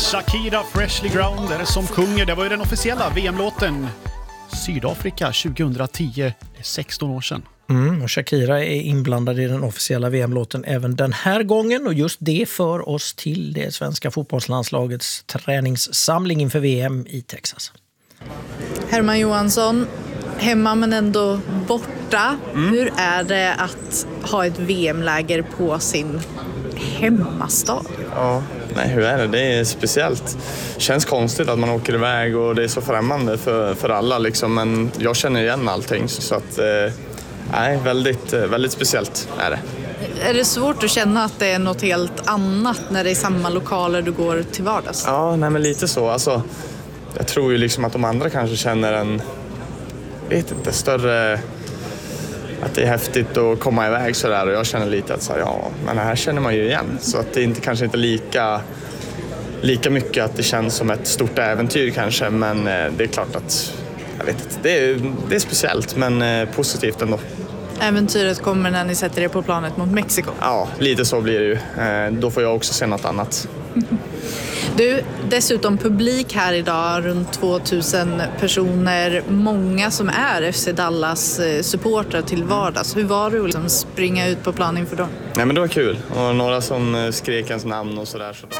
Shakira Freshly Ground är det som sjunger. Det var ju den officiella VM-låten Sydafrika 2010. Det är 16 år sedan. Och Shakira är inblandad i den officiella VM-låten även den här gången. Och just det för oss till det svenska fotbollslandslagets träningssamling inför VM i Texas. Herman Johansson, hemma men ändå borta. Hur är det att ha ett VM-läger på sin hemmastad? Ja, nej, hur är det? Det är speciellt. Känns konstigt att man åker iväg och det är så främmande för alla liksom, men jag känner igen allting så att nej, väldigt speciellt är det. Är det svårt att känna att det är något helt annat när det är samma lokaler du går till vardags? Ja, nej men lite så. Alltså, jag tror ju liksom att de andra kanske känner en, vet inte, större, att det är häftigt att komma iväg sådär, och jag känner lite att så här, ja, men här känner man ju igen. Så att det är kanske inte lika mycket att det känns som ett stort äventyr kanske, men det är klart att, jag vet inte, det är speciellt men positivt ändå. Äventyret kommer när ni sätter er på planet mot Mexiko. Ja, lite så blir det ju. Då får jag också se något annat. Du, dessutom publik här idag, runt 2000 personer. Många som är FC Dallas supportrar till vardags. Hur var det att liksom springa ut på plan inför dem? Nej, men det var kul. Och några som skrek ens namn och sådär. Så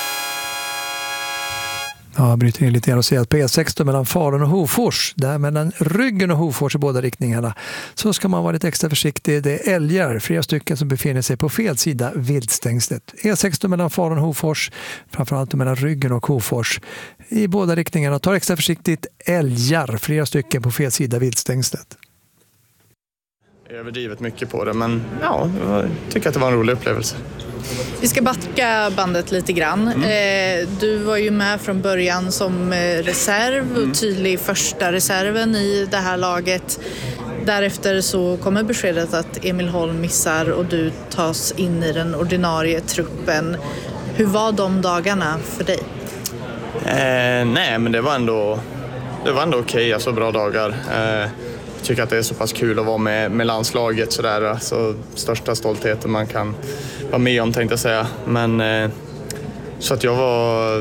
Ja, jag bryter in lite grann och säger att på E16 mellan Falun och Hofors, där mellan Ryggen och Hofors i båda riktningarna, så ska man vara lite extra försiktig. Det är älgar, flera stycken som befinner sig på fel sida viltstängslet. E16 mellan Falun och Hofors, framförallt mellan Ryggen och Hofors i båda riktningarna. Ta extra försiktigt, älgar, flera stycken på fel sida viltstängslet. överdrivet mycket på det, men ja, jag tycker att det var en rolig upplevelse. Vi ska backa bandet lite grann. Du var ju med från början som reserv och tydlig första reserven i det här laget. Därefter så kommer beskedet att Emil Holm missar och du tas in i den ordinarie truppen. Hur var de dagarna för dig? Nej, men det var ändå okej, alltså bra dagar. Jag tycker att det är så pass kul att vara med landslaget sådär, alltså största stoltheten man kan vara med om, tänkte jag säga. Men så att jag var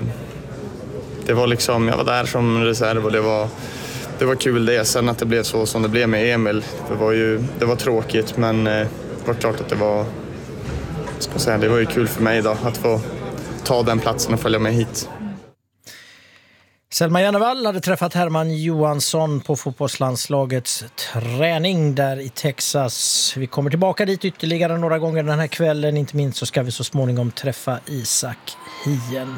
där som reserv och det var kul det. Sen att det blev så som det blev med Emil, det var tråkigt, men det var klart att det var ju kul för mig då att få ta den platsen och följa med hit. Selma Jannevall hade träffat Herman Johansson på fotbollslandslagets träning där i Texas. Vi kommer tillbaka dit ytterligare några gånger den här kvällen. Inte minst så ska vi så småningom träffa Isak Hien.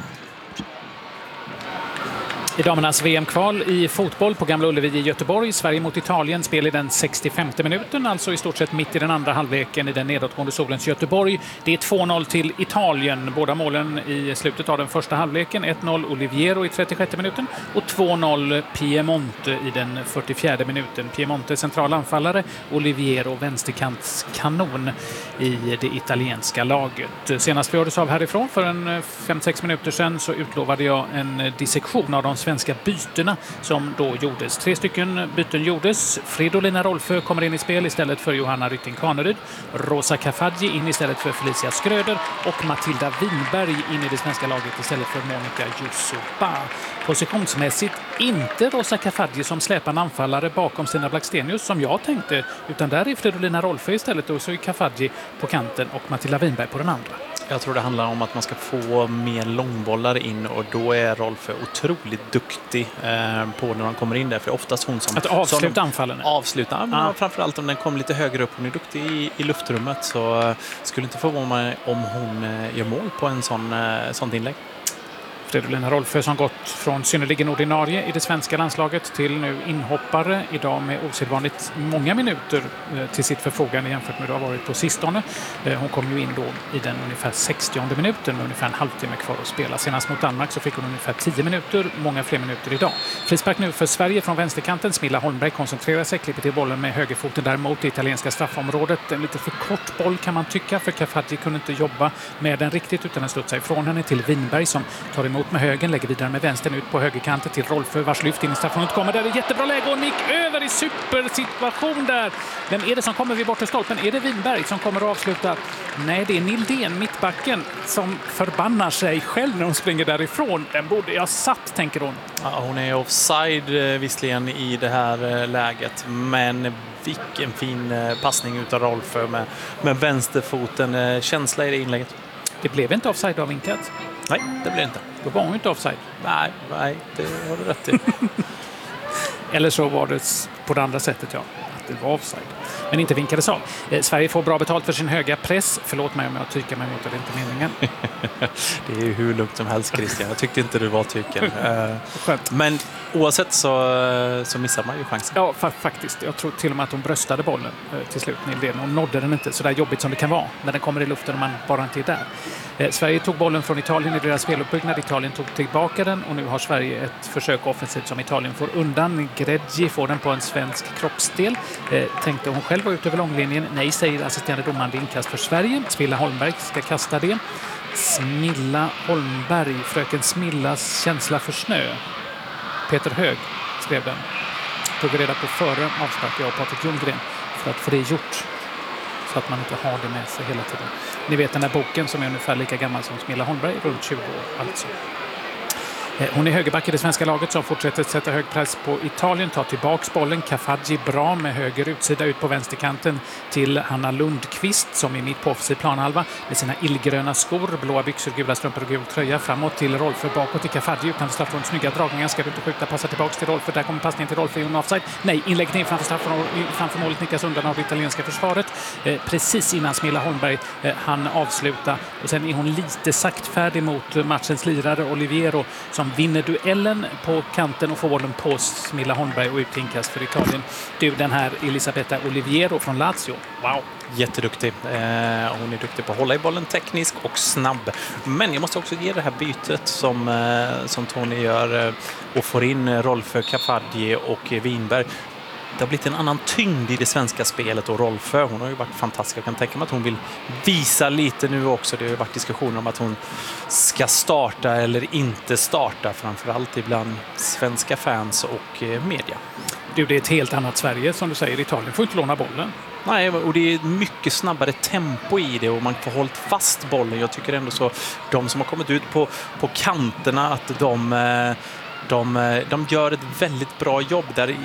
I damernas VM-kval i fotboll på Gamla Ullevi i Göteborg. Sverige mot Italien, spel i den 65:e minuten, alltså i stort sett mitt i den andra halvleken i den nedåtgående solens Göteborg. Det är 2-0 till Italien. Båda målen i slutet av den första halvleken. 1-0 Oliviero i 36:e minuten och 2-0 Piemonte i den 44:e minuten. Piemonte centralanfallare, Oliviero vänsterkantskanon i det italienska laget. Senast vi hördes av härifrån för en 5-6 minuter sedan så utlovade jag en dissektion av de svenska bytena som då gjordes. 3 stycken byten gjordes. Fridolina Rolfö kommer in i spel istället för Johanna Rytting-Kaneryd. Rosa Kafaji in istället för Felicia Skröder och Matilda Winberg in i det svenska laget istället för Monica Jusuba. Positionsmässigt inte Rosa Kafaji som släpar anfallare bakom Stina Blackstenius som jag tänkte, utan där är Fridolina Rolfö istället och så är Kafaji på kanten och Matilda Winberg på den andra. Jag tror det handlar om att man ska få mer långbollar in och då är Rolfö otroligt duktig på när de kommer in där. För oftast hon som... Att avsluta anfallen? Avsluta, men framförallt om den kommer lite högre upp. Hon är duktig i luftrummet så skulle inte förvåna mig om hon gör mål på en sånt inlägg. Fridolina Rolfö som gått från synnerligen ordinarie i det svenska landslaget till nu inhoppare idag med osedvanligt många minuter till sitt förfogande jämfört med det har varit på sistone. Hon kom ju in då i den ungefär 60:e minuten med ungefär en halvtimme kvar att spela. Senast mot Danmark så fick hon ungefär 10 minuter, många fler minuter idag. Frispark nu för Sverige från vänsterkanten. Smilla Holmberg koncentrerar sig, klipper till bollen med högerfoten däremot det italienska straffområdet. En lite för kort boll kan man tycka, för Kafaji kunde inte jobba med den riktigt utan den studsade ifrån henne till Winberg som tar emot upp med högen, lägger vidare med vänstern ut på högerkanten till Rolfö, vars lyft in i straffområdet kommer. Där är det jättebra läge och nick över i supersituation där. Vem är det som kommer vid bortre stolpen? Är det Winberg som kommer att avsluta? Nej, det är Nildén, mittbacken, som förbannar sig själv när hon springer därifrån. Den borde jag satt, tänker hon. Ja, hon är offside visserligen i det här läget, men vilken fin passning utav Rolfö med vänsterfoten. Känsla i det inlägget. Det blev inte offside av vinkat. Nej, det blev inte. Då var hon inte offside. Nej, det har du rätt i. Eller så var det på det andra sättet, ja. Att det var offside. Men inte vinkades av. Sverige får bra betalt för sin höga press. Förlåt mig om jag tycker mig mot det, är inte meningen. Det är ju hur lugnt som helst, Christian. Jag tyckte inte du var tyken. Men oavsett så missar man ju chansen. Ja, faktiskt. Jag tror till och med att hon bröstade bollen till slut. Hon nådde den inte så där jobbigt som det kan vara när den kommer i luften och man bara inte är där. Sverige tog bollen från Italien i deras speluppbyggnad. Italien tog tillbaka den och nu har Sverige ett försök offensivt som Italien får undan. Greggi får den på en svensk kroppsdel. Tänkte hon själv var ute över långlinjen. Nej, säger assisterande domaren, det är inkast för Sverige. Smilla Holmberg ska kasta det. Smilla Holmberg, fröken Smillas känsla för snö. Peter Hög skrev den. Tog reda på före avspark, jag och Patrik Ljunggren, för att få det gjort. Så att man inte har det med sig hela tiden. Ni vet den här boken som är ungefär lika gammal som Smilla Holmberg, runt 20 år alltså. Hon är högerback i det svenska laget som fortsätter sätta hög press på Italien. Tar tillbaks bollen. Kafadji bra med höger utsida ut på vänsterkanten till Hanna Lundqvist som är mitt på offensiv planhalva med sina illgröna skor, blåa byxor, gula strumpor och gul tröja. Framåt till Rolfö, bakåt till Kafadji utanför straffområdet. Snygga dragningar, ska inte skjuta, passar tillbaks till Rolfö. Där kommer passningen till Rolfö i en offside. Nej, inlägget in framför målet nickas undan av det italienska försvaret. Precis innan Smilla Holmberg han avsluta. Och sen är hon lite saktfärdig mot matchens lirare Oliviero som vinner duellen på kanten och får bollen på Smilla Holmberg och utinkast för Italien. Den här Elisabetta Oliviero från Lazio. Wow! Jätteduktig. Hon är duktig på att hålla i bollen, teknisk och snabb. Men jag måste också ge det här bytet som Tony gör och får in Rolfö, Kafadji och Winberg. Det har blivit en annan tyngd i det svenska spelet och Rolfö, hon har ju varit fantastisk. Jag kan tänka mig att hon vill visa lite nu också. Det har ju varit diskussioner om att hon ska starta eller inte starta, framförallt ibland svenska fans och media. Det är ett helt annat Sverige som du säger. Italien får inte låna bollen. Nej, och det är mycket snabbare tempo i det och man får hållit fast bollen. Jag tycker ändå så, de som har kommit ut på kanterna, att de gör ett väldigt bra jobb där.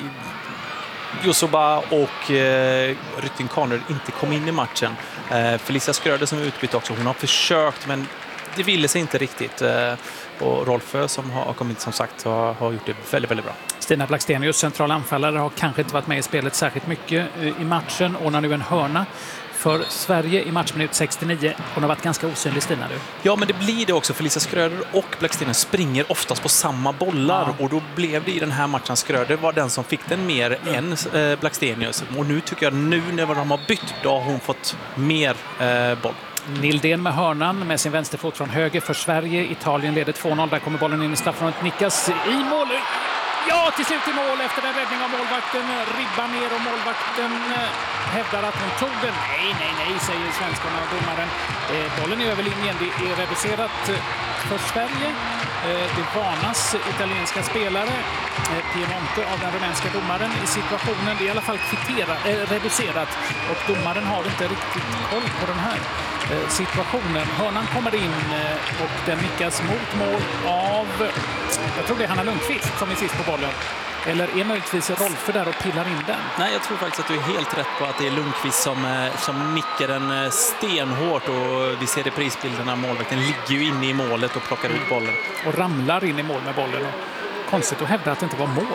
Josoba och Rytting Kaner inte kom in i matchen. Felicia Skröder som är utbytt också, hon har försökt men det ville sig inte riktigt. Och Rolfö som har kommit som sagt har gjort det väldigt, väldigt bra. Stina Blackstenius, central anfallare, har kanske inte varit med i spelet särskilt mycket i matchen. Ordnar nu en hörna för Sverige i matchminut 69. Hon har varit ganska osynlig, Stina. Du. Ja, men det blir det också. Felicia Skröder och Blackstenius springer oftast på samma bollar. Ja. Och då blev det i den här matchen Skröder var den som fick den mer än Blackstenius. Och nu tycker jag, nu när de har bytt, då har hon fått mer boll. Nildén med hörnan med sin vänsterfot från höger för Sverige. Italien leder 2-0. Där kommer bollen in i straffområdet. Nickas i mål. Ja, till slut i mål efter en räddning av målvakten. Ribbar ner och målvakten hävdar att hon tog den. Nej, säger svenskarna och domaren. Bollen är över linjen. Det är reducerat för Sverige. Det varnas italienska spelare. Piemonte av den rumänska domaren i situationen. Det är i alla fall reducerat. Och domaren har inte riktigt koll på den här situationen. Hörnan kommer in och den nickas mot mål av, jag tror det är Hanna Lundqvist som är sist på bollen. Eller är möjligtvis Rolfö där och pillar in den? Nej, jag tror faktiskt att du är helt rätt på att det är Lundqvist som nickar den stenhårt och vi ser det prisbilderna. Målvakten ligger ju inne i målet och plockar ut bollen. Och ramlar in i mål med bollen. Konstigt att hävda att det inte var mål.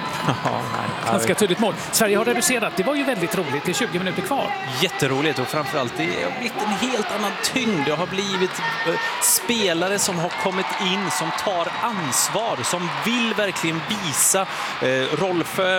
Ganska tydligt mål. Sverige har reducerat. Det var ju väldigt roligt. Det är 20 minuter kvar. Jätteroligt och framförallt det har blivit en helt annan tyngd. Det har blivit spelare som har kommit in, som tar ansvar, som vill verkligen visa. Rolfö,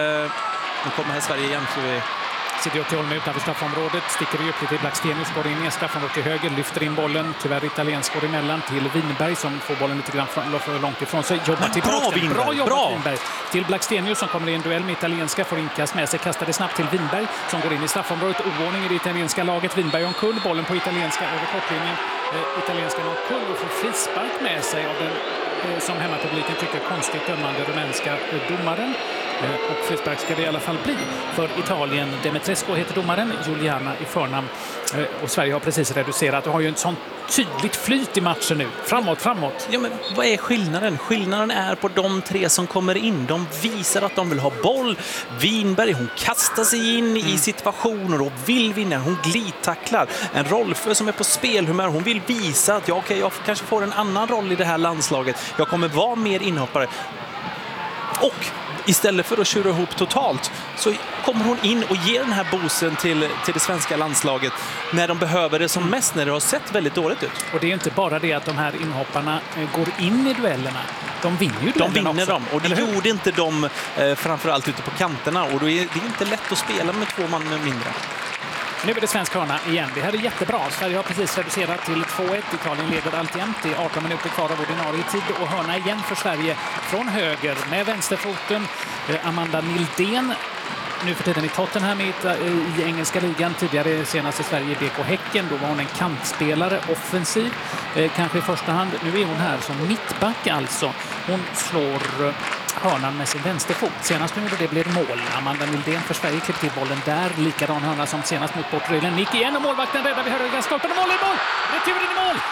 nu kommer här Sverige igen så vi... Sidiotti Holm utanför straffområdet, sticker det djupt till Blackstenius, går in i straffområdet till höger, lyfter in bollen, tyvärr italiensk går emellan till Winberg som får bollen lite grann långt ifrån sig, jobbar tillbaka. Bra jobbat Winberg. Till Blackstenius som kommer i en duell med italienska, får inkast med sig, kastar det snabbt till Winberg som går in i straffområdet, oordning i det italienska laget, Winberg omkull, bollen på italienska över kortlinjen. italienskan omkull och får frispark med sig av den som hemmapubliken tycker konstigt dömande rumänska domaren. Och frispark ska det i alla fall bli för Italien. Demetrescu heter domaren, Juliana i förnamn. Och Sverige har precis reducerat och har ju en sån tydligt flyt i matchen nu. Framåt. Ja, men vad är skillnaden? Skillnaden är på de tre som kommer in. De visar att de vill ha boll. Winberg, hon kastar sig in i situationer och vill vinna. Hon glidtacklar. En Rolfö som är på spelhumör. Hon vill visa att jag kanske får en annan roll i det här landslaget. Jag kommer vara mer inhoppare. Och istället för att köra ihop totalt så kommer hon in och ger den här boosten till det svenska landslaget när de behöver det som mest, när det har sett väldigt dåligt ut. Och det är inte bara det att de här inhopparna går in i duellerna. De vinner ju duellerna också. Dem. Och det gjorde inte de framförallt ute på kanterna. Och då är det inte lätt att spela med 2 man mindre. Nu är det svensk hörna igen. Det här är jättebra. Sverige har precis reducerat till 2-1. Italien leder alltjämt. Det är 18 minuter kvar av ordinarie tid. Och hörna igen för Sverige från höger med vänsterfoten. Amanda Nildén. Nu för tiden i Tottenham i engelska ligan. Tidigare senast i Sverige i BK Häcken. Då var hon en kantspelare, offensiv. Kanske i första hand. Nu är hon här som mittback alltså. Hon slår hörnan med sin vänsterfot. Senast nu då det blev mål. Amanda Nildén för Sverige klippte till bollen där. Likadan hörna som senast mot bortregeln. Nick igen och målvakten räddar vid högra stolpen. Och mål! Returen i mål!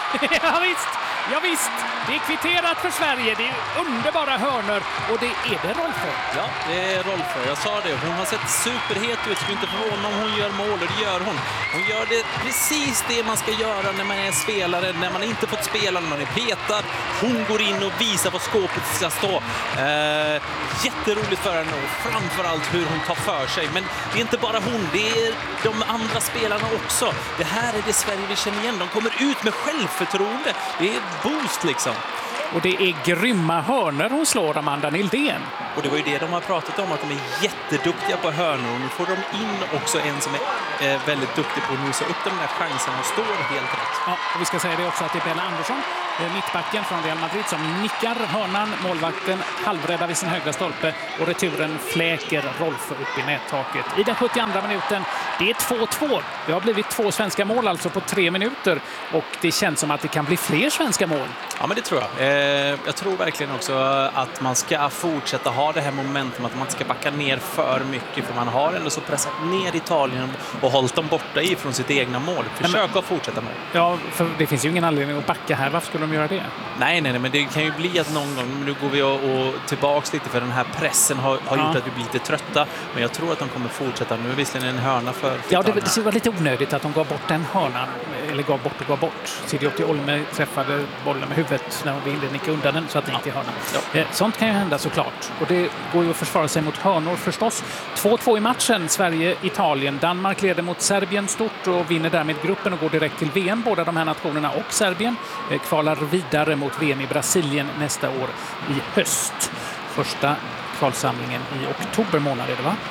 Ja visst! Det är kvitterat för Sverige. Det är underbara hörnor. Och det är det Rolfö. Ja, det är Rolfö. Jag sa det. Hon har sett superhet ut. Skulle inte förvåna om hon gör mål. Och det gör hon. Hon gör det precis det man ska göra när man är spelare. När man inte fått spela, när man är petad. Hon går in och visar vad skåpet ska stå. Jätteroligt för henne och framförallt hur hon tar för sig. Men det är inte bara hon, det är de andra spelarna också. Det här är det Sverige vi känner igen. De kommer ut med självförtroende. Det är boost liksom. Och det är grymma hörnor hon slår, Amanda Nildén. Och det var ju det de har pratat om, att de är jätteduktiga på hörnor. Och nu får de in också en som är väldigt duktig på att nosa upp de där chanserna och står helt rätt. Ja, och vi ska säga det också att det är Bella Andersson, mittbacken från Real Madrid, som nickar hörnan. Målvakten halvräddar vid sin högra stolpe och returen fläker Rolfö upp i nättaket. I den 72:a minuten, det är 2-2. Det har blivit 2 svenska mål alltså på 3 minuter. Och det känns som att det kan bli fler svenska mål. Ja, men det tror jag. Jag tror verkligen också att man ska fortsätta ha det här momentum, att man inte ska backa ner för mycket, för man har ändå så pressat ner Italien och hållit dem borta ifrån sitt egna mål. Försök att fortsätta med det. Ja, för det finns ju ingen anledning att backa här. Varför skulle de göra det? Nej, men det kan ju bli att någon gång, nu går vi och tillbaks lite, för den här pressen har gjort att vi blir lite trötta. Men jag tror att de kommer fortsätta. Nu är visserligen en hörna för Italien. Ja, det var lite onödigt att de gav bort den hörnan. Eller gav bort. Sidiotti Olme träffade bollen med huvudet när hon ville nicka undan den så att det inte är hörna. Ja. Sånt kan ju hända såklart. Och det går ju att försvara sig mot hörnor förstås. 2-2 i matchen. Sverige-Italien. Danmark leder mot Serbien stort och vinner därmed gruppen och går direkt till VM. Båda de här nationerna och Serbien kvalar vidare mot VM i Brasilien nästa år i höst. Första kvalsamlingen i oktober månad är det, va?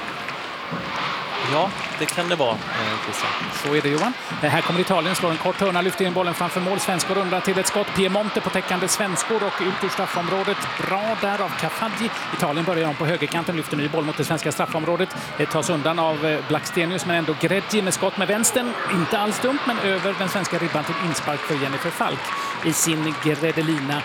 Ja, det kan det vara, Christian. Så är det, Johan. Här kommer Italien, slår en kort hörna, lyfter in bollen framför mål. Svenskor rundar till ett skott. Piemonte på täckande svenskor och ut ur straffområdet. Bra där av Cafaggi. Italien börjar om på högerkanten, lyfter ny boll mot det svenska straffområdet. Det tas undan av Blackstenius, men ändå Greggi med skott med vänstern. Inte alls dumt, men över den svenska ribban till inspark för Jennifer Falk i sin Gredelina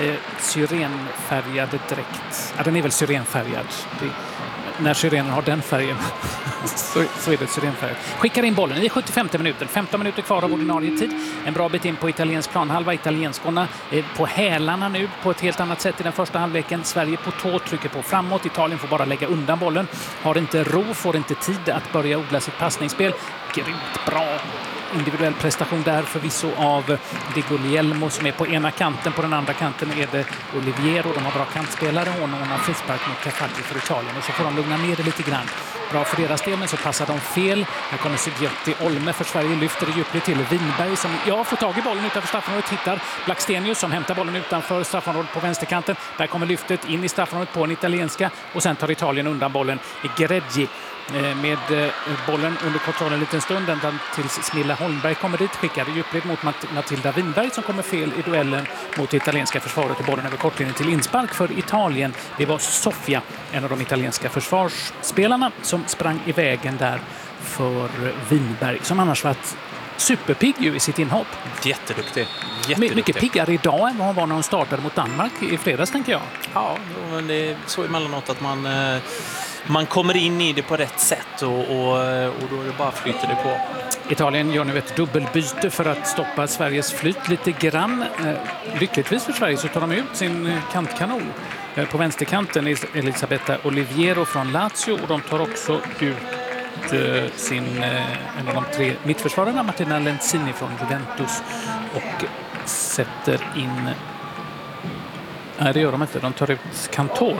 syrenfärgade dräkt. Ja, den är väl syrenfärgad. När syrenen har den färgen så är det syrenfärg. Skickar in bollen i 75 minuten. 15 minuter kvar av ordinarie tid. En bra bit in på italiensk planhalva. Italienskorna på hälarna nu på ett helt annat sätt i den första halvleken. Sverige på tå, trycker på framåt. Italien får bara lägga undan bollen. Har inte ro, får inte tid att börja odla sitt passningsspel. Grymt bra individuell prestation där förvisso av Di Guglielmo som är på ena kanten. På den andra kanten är det Oliviero. De har bra kantspelare och någon har frispark mot Cafaggi för Italien. Och så får de lugna ner det lite grann. Bra för deras del, men så passar de fel. Här kommer Sidiotti Olme för Sverige, lyfter det djupt till Winberg som får tag i bollen utanför straffområdet. Hittar Blackstenius som hämtar bollen utanför straffområdet på vänsterkanten. Där kommer lyftet in i straffområdet på en italienska och sen tar Italien undan bollen i Greggi. Med bollen under kontroll en liten stund ända tills Smilla Holmberg kommer dit, skickade djupled mot Matilda Winberg som kommer fel i duellen mot det italienska försvaret och bollen över kortlinjen till inspark för Italien. Det var Sofia, en av de italienska försvarsspelarna, som sprang i vägen där för Winberg, som annars varit superpigg ju i sitt inhopp. Jätteduktig. Mycket piggare idag än vad hon var när hon startade mot Danmark i fredags, tänker jag. Ja, men det är så emellanåt att man kommer in i det på rätt sätt och då är det bara flyter det på. Italien gör nu ett dubbelbyte för att stoppa Sveriges flyt lite grann. Lyckligtvis för Sverige så tar de ut sin kantkanon. På vänsterkanten är Elisabetta Oliviero från Lazio, och de tar också ut en av de 3 mittförsvararna, Martina Lenzini från Juventus, och sätter in... Nej, det gör de inte. De tar ut Kantor.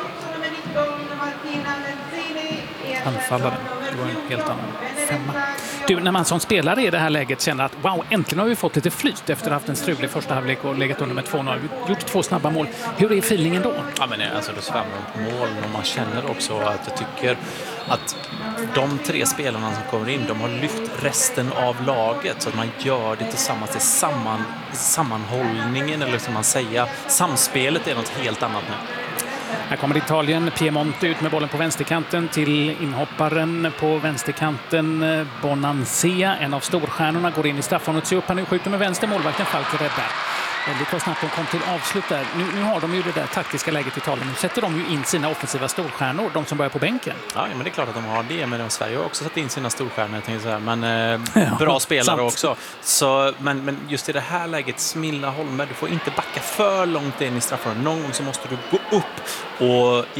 Anfallaren. Det var en helt annan 5. Du, när man som spelare i det här läget känner att wow, äntligen har vi fått lite flyt efter att ha haft en strulig första halvlek och legat under med 2-0. Gjort 2 snabba mål. Hur är feelingen då? Ja, men alltså då svämmar de på mål, och man känner också att jag tycker att de 3 spelarna som kommer in, de har lyft resten av laget så att man gör det tillsammans. Det är sammanhållningen, eller som man säger, samspelet är något helt annat nu. Här kommer Italien, Piemonte ut med bollen på vänsterkanten till inhopparen på vänsterkanten, Bonansea, en av storstjärnorna, går in i straffområdet, ser upp, han nu skjuter med vänster, målvakten Falk räddar. Väldigt var snabbt de kom till avslut där. Nu har de ju det där taktiska läget i Italien. Nu sätter de ju in sina offensiva storstjärnor, de som börjar på bänken. Ja, men det är klart att de har det. Men Sverige har också satt in sina storstjärnor, tänkte jag säga. Men bra spelare också. Så, men just i det här läget, Smilla Holmberg, du får inte backa för långt in i straffområdet. Någon gång så måste du gå upp och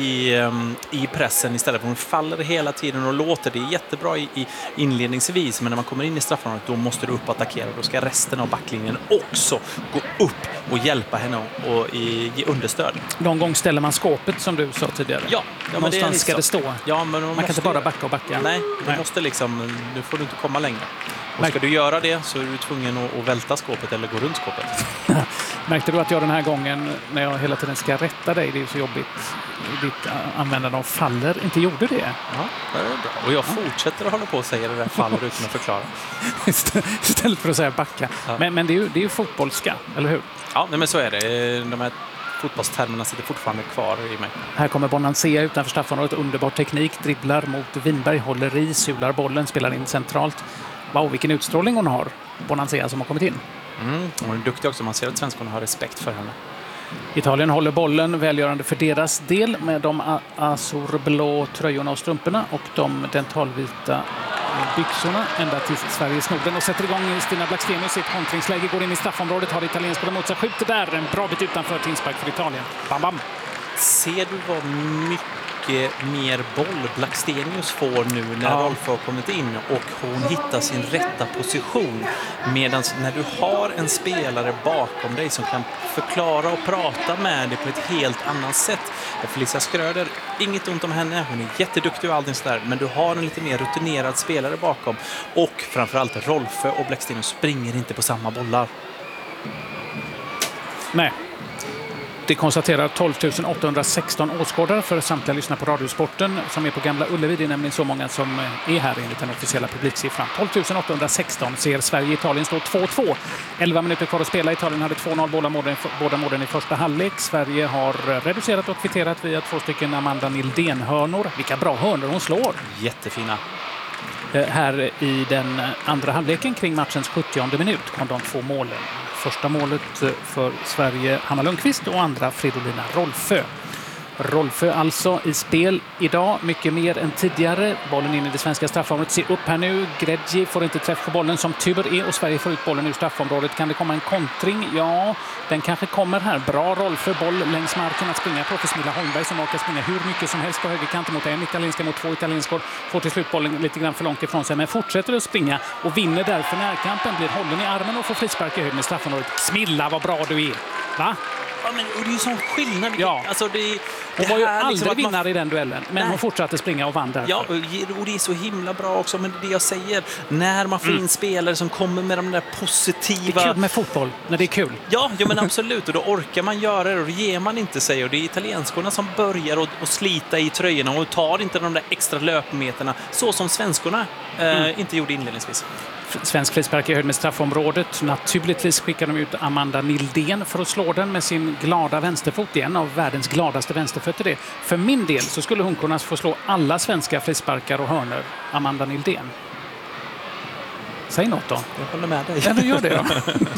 i pressen istället för att hon faller hela tiden och låter. Det är jättebra i inledningsvis, men när man kommer in i straffområdet då måste du upp och attackera. Då ska resten av backlinjen också gå upp och hjälpa henne och ge understöd. Någon gång ställer man skåpet som du sa tidigare. Ja, någonstans ska det stå. Ja, men man kan inte bara backa och backa. Nej, du måste liksom, nu får du inte komma längre. Och ska du göra det så är du tvungen att välta skåpet eller gå runt skåpet. Märkte du att jag den här gången, när jag hela tiden ska rätta dig, det är så jobbigt, ditt användande av faller, inte gjorde det? Ja, det är bra. Och jag fortsätter att hålla på och säga det där faller utan att förklara. Istället för att säga backa. Ja. Men det är ju fotbollska, eller hur? Ja, men så är det. De här fotbollstermerna sitter fortfarande kvar i mig. Här kommer Bonansea utanför straffområdet, underbar teknik, dribblar mot Winberg, håller i, sular bollen, spelar in centralt. Wow, vilken utstrålning hon har, Bonansea, som har kommit in. Hon är duktig också, man ser att svenskarna har respekt för henne. Italien håller bollen, välgörande för deras del, med de azurblå tröjorna och strumporna och de dentalvita byxorna ända till Sveriges Norden, och sätter igång Stina Blackstenius. Sitt kontringsläge, går in i straffområdet, har italiensk på mot sig, skjuter där, en bra bit utanför, inspark för Italien. Bam, bam. Ser du vad mycket mer boll Blackstenius får nu när Rolf har kommit in och hon hittar sin rätta position, medan när du har en spelare bakom dig som kan förklara och prata med dig på ett helt annat sätt. Felicia Schröder, inget ont om henne, hon är jätteduktig och allting sådär, men du har en lite mer rutinerad spelare bakom, och framförallt Rolfö och Blackstenius springer inte på samma bollar. Nej. Det konstaterar 12 816 åskådare för samtliga lyssnare på Radiosporten som är på Gamla Ullevi. Det är nämligen så många som är här enligt den officiella publiksiffran. 12 816 ser Sverige-Italien stå 2-2. 11 minuter kvar att spela. Italien hade 2-0 båda målen i första halvlek. Sverige har reducerat och kvitterat via 2 stycken Amanda Nildén-hörnor. Vilka bra hörnor hon slår. Jättefina. Här i den andra halvleken kring matchens 70:e minut kom de 2 målen. Första målet för Sverige, Hanna Lundqvist, och andra Fridolina Rolfö. Rolfö alltså i spel idag, mycket mer än tidigare. Bollen in i det svenska straffområdet. Se upp här nu. Gredji får inte träff på bollen som tur är, och Sverige får ut bollen ur straffområdet. Kan det komma en kontring? Ja, den kanske kommer här. Bra Rolfö, boll längs marken att springa på för Smilla Holmberg som orkar springa hur mycket som helst på högerkanten mot en italienska mot 2 italienskor. Får till slut bollen lite grann för långt ifrån sig, men fortsätter att springa och vinner därför närkampen. Blir hållen i armen och får frispark i hög med straffområdet. Smilla, vad bra du är! Va? Ja, men det är ju sån skillnad. Ja. Alltså, hon var ju aldrig vinnare i den duellen, men hon fortsatte springa och vann därför. Ja, och det är så himla bra också, men det jag säger, när man får in spelare som kommer med de där positiva... Det är kul med fotboll, när det är kul. Ja, men absolut, och då orkar man göra det, och då ger man inte sig, och det är italienskorna som börjar och slita i tröjorna och tar inte de där extra löpmeterna så som svenskorna inte gjorde inledningsvis. Svensk frispark i höjd med straffområdet. Naturligtvis skickar de ut Amanda Nildén för att slå den med sin glada vänsterfot. En av världens gladaste vänsterfötter det. För min del så skulle hon kunna få slå alla svenska frisparkar och hörnor, Amanda Nildén. Säg något då. Jag håller med dig. Ja, du gör det då.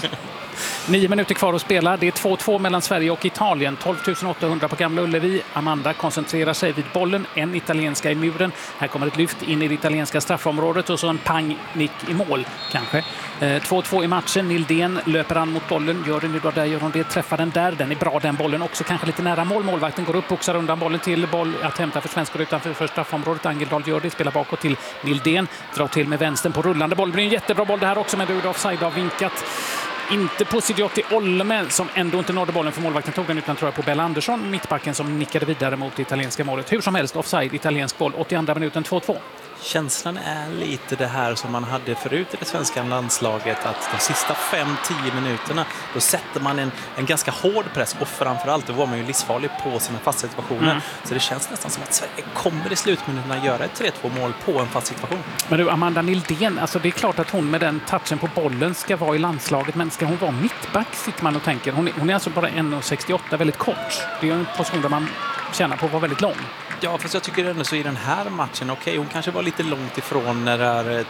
9 minuter kvar att spela. Det är 2-2 mellan Sverige och Italien. 12 800 på Gamla Ullevi. Amanda koncentrerar sig vid bollen. En italienska i muren. Här kommer ett lyft in i det italienska straffområdet och så en pang-nick i mål, kanske. 2-2 i matchen. Nildén löper an mot bollen. Gör det nu då, där gör hon det. Träffar den där. Den är bra, den bollen. Också kanske lite nära mål. Målvakten går upp, boxar undan bollen till boll att hämta för svenskar utanför för straffområdet. Angeldal gör det. Spelar bakåt till Nildén. Drar till med vänstern på rullande boll. Det blir en jättebra boll det här också, med offside av vinkat. Inte på Sidiotti Olme som ändå inte nådde bollen, för målvakten tog den, utan tror jag på Bella Andersson, mittbacken, som nickade vidare mot det italienska målet. Hur som helst, offside, italiensk boll, 82 minuten, 2-2. Känslan är lite det här som man hade förut i det svenska landslaget, att de sista 5-10 minuterna då sätter man en ganska hård press, och framförallt då var man ju livsfarlig på sina fasta situationer. Så det känns nästan som att Sverige kommer i slutminuterna göra ett 3-2 mål på en fast situation. Men du, Amanda Nildén, alltså det är klart att hon med den touchen på bollen ska vara i landslaget, men ska hon vara mittback, sitter man och tänker. Hon är alltså bara 1,68, väldigt kort. Det är en position där man tjänar på att vara väldigt lång. Ja, fast jag tycker ändå så i den här matchen, hon kanske var lite långt ifrån när det är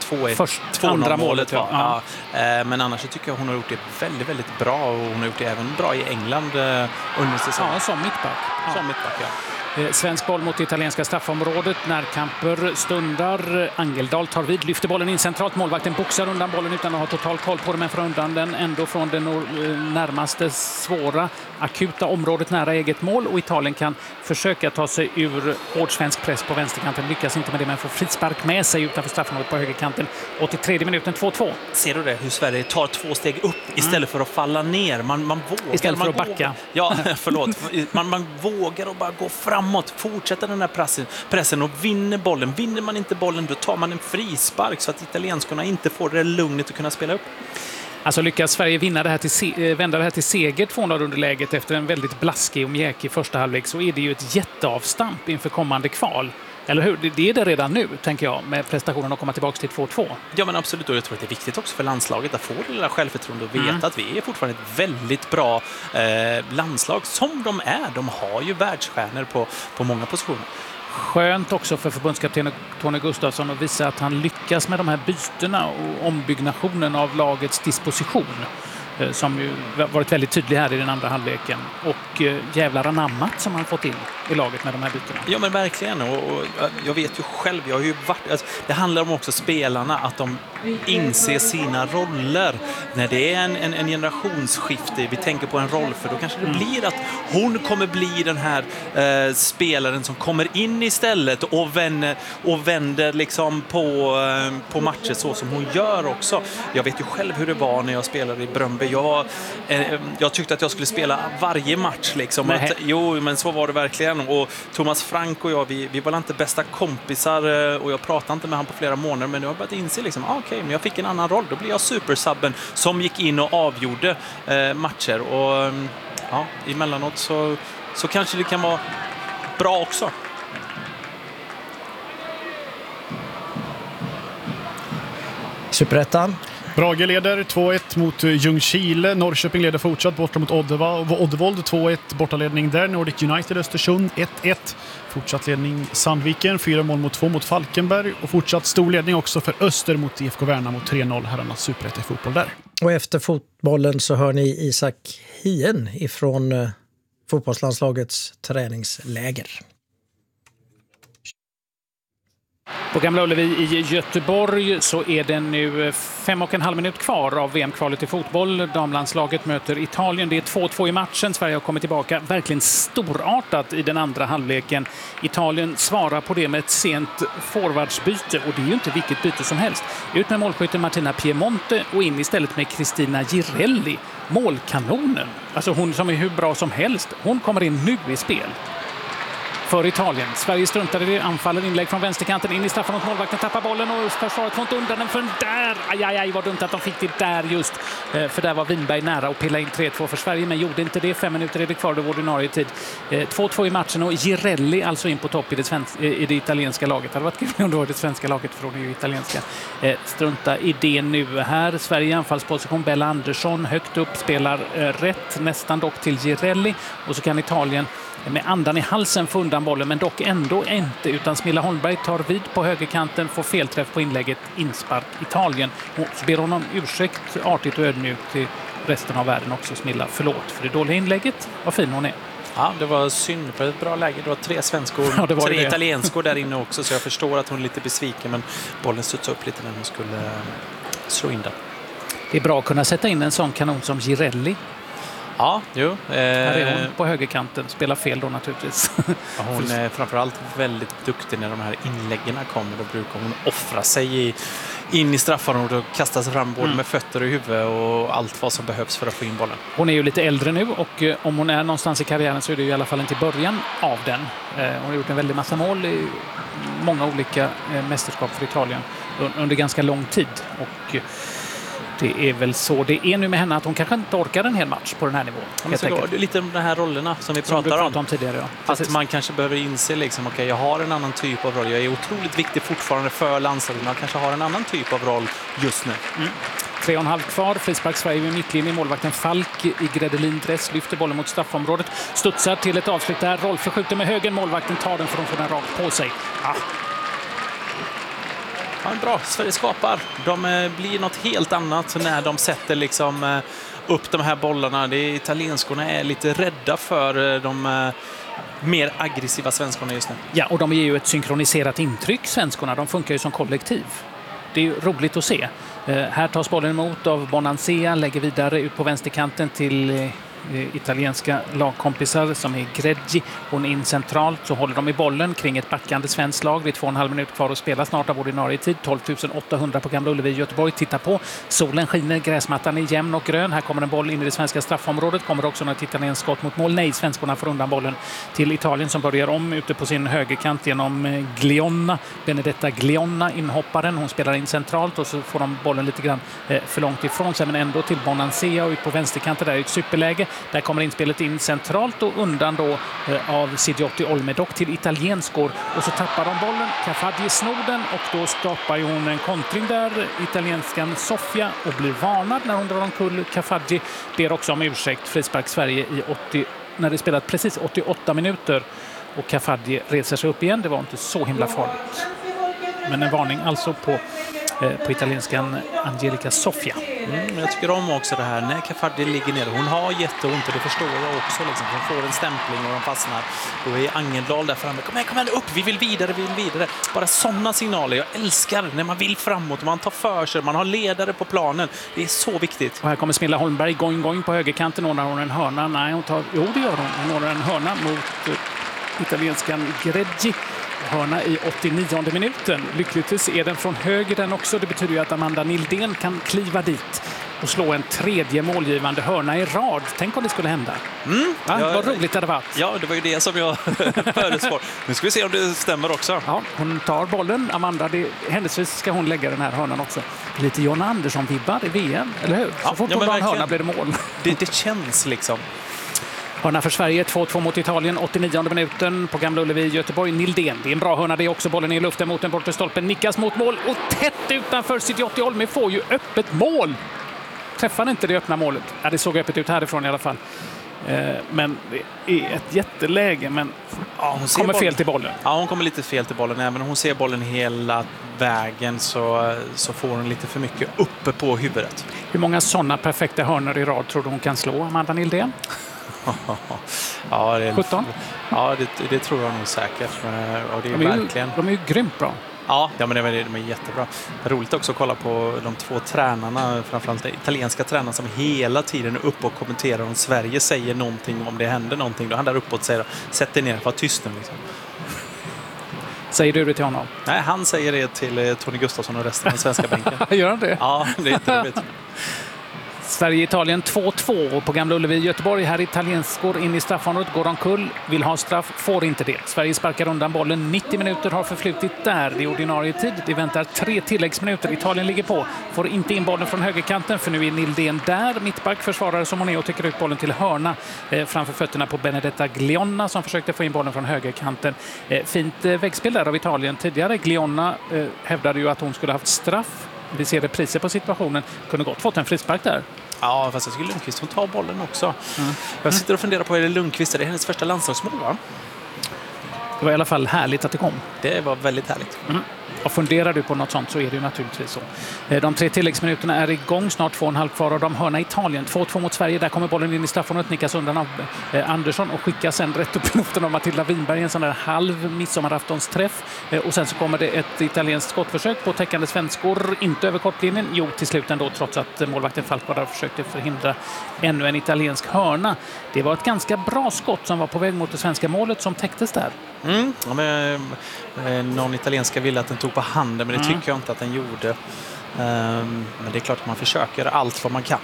2-1 målet. Ja. Men annars så tycker jag hon har gjort det väldigt, väldigt bra, och hon har gjort det även bra i England under säsongen. Ja, som mittback. Ja. Som mittback, ja. Svensk boll mot det italienska straffområdet. Närkamper stundar. Angeldal tar vid, lyfter bollen in centralt. Målvakten boxar undan bollen utan att ha total koll på den, men får undan den ändå från det närmaste svåra, akuta området nära eget mål. Och Italien kan försöka ta sig ur hård svensk press på vänsterkanten. Lyckas inte med det, men får frispark med sig utanför straffområdet på högerkanten. 83 minuten, 2-2. Ser du det? Hur Sverige tar 2 steg upp istället för att falla ner. Man vågar. Istället för att backa. Ja, förlåt. Man vågar och bara gå framåt. Fortsätta den här pressen och vinner bollen. Vinner man inte bollen, då tar man en frispark så att italienskorna inte får det lugnet att kunna spela upp. Alltså lyckas Sverige vända det här till seger 2-0 underläget efter en väldigt blaskig och mjäkig första halvlek, så är det ju ett jätteavstamp inför kommande kval. Eller hur? Det är det redan nu, tänker jag, med prestationen att komma tillbaka till 2-2. Ja, men absolut. Och jag tror att det är viktigt också för landslaget att få det lilla självförtroende och veta att vi är fortfarande ett väldigt bra landslag som de är. De har ju världsstjärnor på många positioner. Skönt också för förbundskapten Tony Gustafsson att visa att han lyckas med de här bytena och ombyggnationen av lagets disposition, som ju varit väldigt tydlig här i den andra halvleken, och jävlar anammat som han fått in i laget med de här bytena. Ja, men verkligen, och jag vet ju själv, jag har ju varit, alltså, det handlar om också spelarna, att de inser sina roller. När det är en generationsskifte, vi tänker på en roll, för då kanske det blir att hon kommer bli den här spelaren som kommer in istället och vänder liksom på matcher så som hon gör också. Jag vet ju själv hur det var när jag spelade i Bröndby. Jag tyckte att jag skulle spela varje match liksom. Jo, men så var det verkligen. Och Thomas Frank och jag, vi var inte bästa kompisar, och jag pratade inte med han på flera månader, men jag har börjat inse liksom, okej, men jag fick en annan roll. Då blir jag supersubben som gick in och avgjorde matcher. Och ja, emellanåt så kanske det kan vara bra också. Superettan. Brage leder 2-1 mot Ljungskile. Norrköping leder fortsatt borta mot Oddevold. 2-1 bortaledning där. Nordic United Östersund 1-1. Fortsatt ledning Sandviken. 4-2 mot Falkenberg. Och fortsatt stor ledning också för Öster mot IFK Värna mot 3-0. Herrarnas superetta i fotboll där. Och efter fotbollen så hör ni Isak Hien ifrån fotbollslandslagets träningsläger. På Gamla Ullevi i Göteborg så är det nu 5,5 minut kvar av VM-kvalet i fotboll. Damlandslaget möter Italien. Det är 2-2 i matchen. Sverige har kommit tillbaka verkligen storartat i den andra halvleken. Italien svarar på det med ett sent forwardsbyte, och det är ju inte vilket byte som helst. Ut med målskytten Martina Piemonte och in istället med Cristina Girelli. Målkanonen. Alltså hon som är hur bra som helst. Hon kommer in nu i spel för Italien. Sverige struntade i det. Anfaller, inlägg från vänsterkanten in i straffen mot målvakten, tappar bollen och försvaret får inte undan den från där. Aj, vad dumt att de fick det där just. För där var Winberg nära och pilla in 3-2 för Sverige, men gjorde inte det. 5 minuter är det kvar av ordinarie tid. 2-2 i matchen, och Girelli alltså in på topp i det italienska laget. Det hade varit kul om det var det svenska laget, för det är ju italienska. Strunta i det nu här. Sverige i anfallsposition. Bella Andersson högt upp, spelar rätt, nästan dock till Girelli. Och så kan Italien med andan i halsen få undan bollen, men dock ändå inte, utan Smilla Holmberg tar vid på högerkanten, får felträff på inlägget, inspark Italien. Och så ber honom ursäkt artigt och ödmjukt till resten av världen också. Smilla, förlåt för det dåliga inlägget, vad fin hon är. Ja, det var synd för ett bra läge. Det var 3 svenskor, ja, det var 3 det. italienskor där inne också, så jag förstår att hon är lite besviken, men bollen studsade upp lite när hon skulle slå in den. Det är bra att kunna sätta in en sån kanon som Girelli. Ja, jo. Här är hon på högerkanten. Spelar fel då naturligtvis. Ja, hon är framförallt väldigt duktig när de här inläggen kommer. Då brukar hon offra sig in i straffområdet och kasta sig fram både med fötter och huvud och allt vad som behövs för att få in bollen. Hon är ju lite äldre nu och om hon är någonstans i karriären så är det i alla fall inte i början av den. Hon har gjort en väldigt massa mål i många olika mästerskap för Italien under ganska lång tid. Och det är väl så det är nu med henne, att hon kanske inte orkar en hel match på den här nivån. Det är lite de här rollerna som vi pratar om tidigare. Ja. Att man kanske behöver inse liksom, okej, jag har en annan typ av roll. Jag är otroligt viktig fortfarande för landslaget, men jag kanske har en annan typ av roll just nu. 3,5 kvar. Frispark Sverige vid mittlinjen. Målvakten Falk i Gredelin-dress lyfter bollen mot straffområdet. Studsar till ett avslut där. Rolf skjuter med höger. Målvakten tar den för de får den rakt på sig. Ja, bra. Sverige skapar. De blir något helt annat när de sätter liksom upp de här bollarna. Italienskorna är lite rädda för de mer aggressiva svenskorna just nu. Ja, och de ger ju ett synkroniserat intryck, svenskorna. De funkar ju som kollektiv. Det är ju roligt att se. Här tas bollen emot av Bonansea, lägger vidare ut på vänsterkanten till italienska lagkompisar som är Greggi. Hon in centralt, så håller de i bollen kring ett backande svenskt lag. Det är 2,5 minuter kvar att spela snart av ordinarie tid. 12 800 på Gamla Ullevi i Göteborg. Titta på, solen skiner, gräsmattan är jämn och grön. Här kommer en boll in i det svenska straffområdet. Kommer också något italienskt skott mot mål. Nej, svenskorna får undan bollen till Italien som börjar om ute på sin högerkant genom Glionna. Benedetta Glionna, inhopparen. Hon spelar in centralt och så får de bollen lite grann för långt ifrån sig, men ändå till Bonansea och ut på vänsterkanten där är ett superläge. Där kommer inspelet in centralt och undan då av Sidiotti Olmedock till italienskor. Och så tappar de bollen. Cafaggi snor den och då skapar hon en kontring där. Italienskan Sofia och blir varnad när hon drar omkull. Cafaggi ber också om ursäkt. Frispark Sverige när det spelat precis 88 minuter. Och Cafaggi reser sig upp igen. Det var inte så himla farligt. Men en varning alltså på italienskan Angelica Sofia. Jag tycker om också det här när Cafaggi ligger ner. Hon har jätteont, det förstår jag också. Liksom. Hon får en stämpling och de fastnar. Då är Angendal där framme. Kom igen upp, vi vill vidare. Bara sådana signaler. Jag älskar när man vill framåt, man tar för sig, man har ledare på planen. Det är så viktigt. Och här kommer Smilla Holmberg gång på högerkanten. Ordnar hon en hörna? Nej, det gör hon. Hon ordnar en hörna mot italienskan Greggi. Hörna i 89:e minuten. Lyckligtvis är den från höger den också. Det betyder ju att Amanda Nildén kan kliva dit och slå en tredje målgivande hörna i rad. Tänk om det skulle hända. Vad roligt det hade varit. Ja, det var ju det som jag förutspår. Nu ska vi se om det stämmer också. Ja, hon tar bollen. Amanda, händelsevis ska hon lägga den här hörnan också. Lite John Andersson-vibbar i VM, eller hur? Så fort hon har en hörna blir det mål. Det känns liksom. Hörna för Sverige, 2-2 mot Italien, 89:e minuten på Gamla Ullevi i Göteborg. Nildén, det är en bra hörna, det är också bollen i luften mot den bortre stolpen. Nickas mot mål och tätt utanför Sidiotti Olme får ju öppet mål. Träffar inte det öppna målet? Ja, det såg öppet ut härifrån i alla fall. Men det är ett jätteläge, men hon kommer fel till bollen. Ja, hon kommer lite fel till bollen. Även om hon ser bollen hela vägen så får hon lite för mycket uppe på huvudet. Hur många sådana perfekta hörnor i rad tror du hon kan slå, Amanda Nildén? 17? Ja, det tror jag nog säkert. Och det är verkligen... De är ju grymt bra. Ja, men de är jättebra. Roligt också att kolla på de 2 tränarna, framförallt italienska tränarna som hela tiden är uppe och kommenterar om Sverige säger någonting, om det händer någonting. Då han där uppe och säger, sätt dig ner, var tyst nu liksom. Säger du det till honom? Nej, han säger det till Tony Gustafsson och resten av den svenska bänken. Gör han det? Ja, det är jätteroligt. Sverige-Italien 2-2 på Gamla Ullevi i Göteborg. Här italienskor in i straffområdet, går omkull, vill ha straff, får inte det. Sverige sparkar undan bollen, 90 minuter har förflutit där. Det är ordinarie tid, det väntar 3 tilläggsminuter. Italien ligger på, får inte in bollen från högerkanten för nu är Nildén där. Mittback försvarare som hon är och täcker ut bollen till hörna framför fötterna på Benedetta Glionna som försökte få in bollen från högerkanten. Fint väggspel där av Italien tidigare. Glionna hävdade ju att hon skulle haft straff. Vi ser repriser på situationen. Kunde gott fått en frispark där. Ja, fast jag tycker Lundqvist hon tar bollen också. Jag sitter och funderar på, är det Lundqvist? Är det hennes första landslagsmål, va? Det var i alla fall härligt att det kom. Det var väldigt härligt. Och funderar du på något sånt så är det ju naturligtvis så. De 3 tilläggsminuterna är igång, snart 2,5 kvar av dem. Hörna Italien, 2-2 mot Sverige. Där kommer bollen in i straffområdet, nickas undan av Andersson och skickas sen rätt upp i luften av Matilda Winberg. En sån där halv midsommaraftonsträff. Och sen så kommer det ett italienskt skottförsök på täckande svenskor. Inte över kortlinjen. Jo, till slut ändå, trots att målvakten Falkvard försökte förhindra ännu en italiensk hörna. Det var ett ganska bra skott som var på väg mot det svenska målet som täcktes där. Ja, men, någon italienska ville att den tog på handen, men det tycker jag inte att den gjorde. Men det är klart att man försöker allt vad man kan.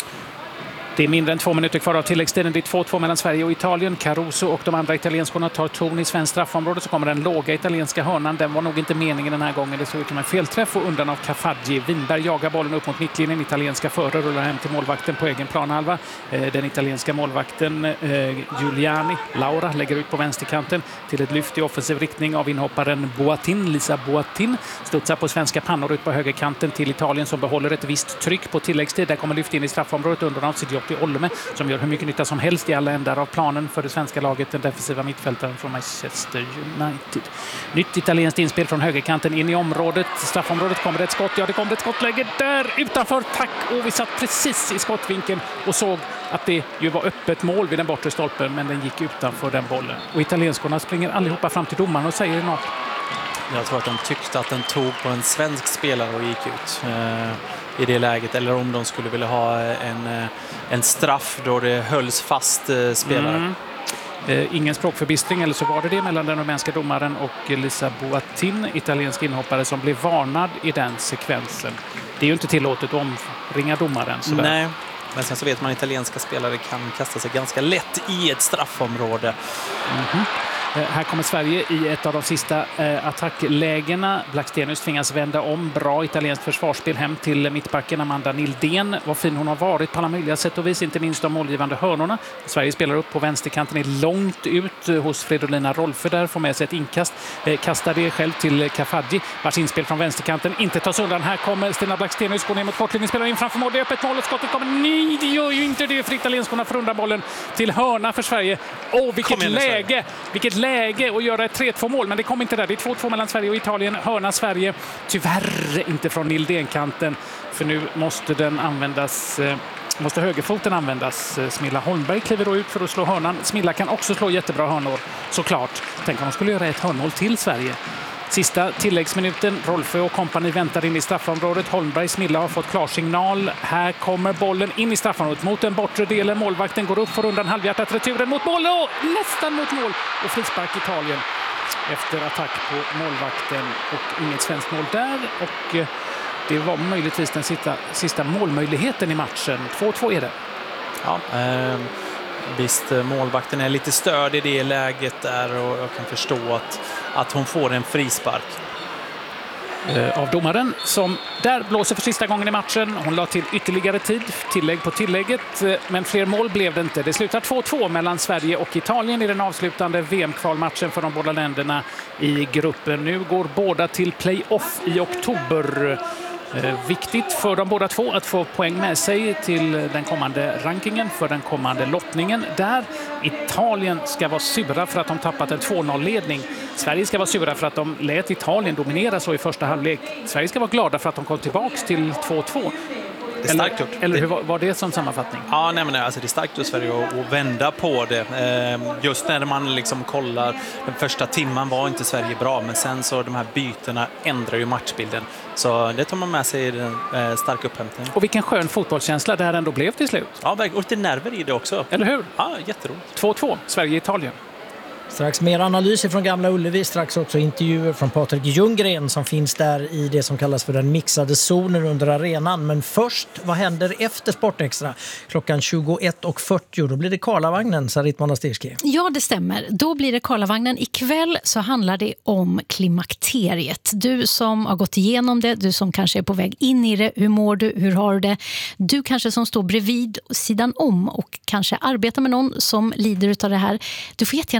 Det är mindre än 2 minuter kvar av tilläggstiden. Det är 2-2 mellan Sverige och Italien. Caruso och de andra italienskorna tar ton i svensk straffområde. Så kommer den låga italienska hörnan. Den var nog inte meningen den här gången. Det såg ut som en felträff och undan av Cafaggi. Winberg jagar bollen upp mot mittlinjen. Italienska förare rullar hem till målvakten på egen planhalva. Den italienska målvakten Giuliani, Laura, lägger ut på vänsterkanten till ett lyft i offensiv riktning av inhopparen Boatin. Lisa Boatin studsar på svenska pannor ut på högerkanten till Italien som behåller ett visst tryck på tilläggstid. Där kommer lyft in i straffområdet under av i Olme som gör hur mycket nytta som helst i alla ändar av planen för det svenska laget, den defensiva mittfältaren från Manchester United. Nytt italienskt inspel från högerkanten in i området. Straffområdet kommer det ett skott. Ja, det kommer ett skottläge där utanför. Tack! Och vi satt precis i skottvinkeln och såg att det ju var öppet mål vid den bortre stolpen, men den gick utanför den bollen. Och italienskorna springer allihopa fram till domaren och säger något. Jag tror att de tyckte att den tog på en svensk spelare och gick ut i det läget. Eller om de skulle vilja ha en straff då det hölls fast spelare. Ingen språkförbistring, eller så var det mellan den rumänska domaren och Lisa Boatin, italiensk inhoppare, som blev varnad i den sekvensen. Det är ju inte tillåtet att omringa domaren. Sådär. Nej, men sen så vet man att italienska spelare kan kasta sig ganska lätt i ett straffområde. Här kommer Sverige i ett av de sista attacklägena. Blackstenius tvingas vända om. Bra italienskt försvarsspel hem till mittbacken Amanda Nildén. Vad fin hon har varit på alla möjliga sätt och vis, inte minst de målgivande hörnorna. Sverige spelar upp på vänsterkanten, är långt ut hos Fredolina Rolfö där, får med sig ett inkast. Kastar det själv till Cafaggi, vars inspel från vänsterkanten inte tas undan. Här kommer Stina Blackstenius, går ner mot kortlinjen, spelar in framför mål. Det är öppet mål och skottet kommer. Nej, det gör ju inte det, för italienskorna får undan bollen till hörna för Sverige. Vilket läge! Vilket läge att göra ett 3-2 mål, men det kom inte där. Det är 2-2 mellan Sverige och Italien. Hörna Sverige, tyvärr inte från Nildén-kanten, för nu måste den användas. Måste högerfoten användas. Smilla Holmberg kliver då ut för att slå hörnan. Smilla kan också slå jättebra hörnor, såklart. Tänk om de skulle göra ett hörnmål till Sverige. Sista tilläggsminuten. Rolfö och kompani väntar in i straffområdet. Holmberg, Smilla har fått klarsignal. Här kommer bollen in i straffområdet mot den bortre delen. Målvakten går upp för undan halvhjärtat returen mot mål. Nästan mot mål. Och frispark Italien efter attack på målvakten. Och inget svenskt mål där. Och det var möjligtvis den sista målmöjligheten i matchen. 2-2 är det. Ja, visst, målvakten är lite störd i det läget där, och jag kan förstå att hon får en frispark. Av domaren som där blåser för sista gången i matchen. Hon la till ytterligare tid, tillägg på tillägget, men fler mål blev det inte. Det slutar 2-2 mellan Sverige och Italien i den avslutande VM-kvalmatchen för de båda länderna i gruppen. Nu går båda till play-off i oktober. Viktigt för de båda två att få poäng med sig till den kommande rankingen, för den kommande lottningen, där Italien ska vara sura för att de tappat en 2-0-ledning. Sverige ska vara sura för att de lät Italien dominera så i första halvlek. Sverige ska vara glada för att de kom tillbaks till 2-2. Det är starkt gjort. Eller hur var det som sammanfattning? Ja, nej, men alltså det är starkt av Sverige att vända på det. Just när man liksom kollar, den första timman var inte Sverige bra, men sen så de här bytena ändrar ju matchbilden. Så det tar man med sig i den starka upphämtningen. Och vilken skön fotbollskänsla det här ändå blev till slut. Ja, och lite nerver i det också. Eller hur? Ja, jätteroligt. 2-2, Sverige-Italien. Strax mer analyser från Gamla Ullevi, strax också intervjuer från Patrik Ljunggren som finns där i det som kallas för den mixade zonen under arenan. Men först, vad händer efter Sportextra? Klockan 21.40, då blir det Karlavagnen, Sarit Monastirski. Ja, det stämmer. Då blir det Karlavagnen. Ikväll så handlar det om klimakteriet. Du som har gått igenom det, du som kanske är på väg in i det, hur mår du, hur har du det? Du kanske som står bredvid sidan om och kanske arbetar med någon som lider av det här. Du får jättegärna höra av dig